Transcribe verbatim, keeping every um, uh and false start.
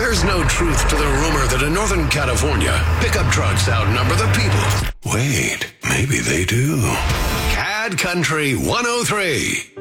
There's no truth to the rumor that in Northern California, pickup trucks outnumber the people. Wait, maybe they do. Cad Country one oh three.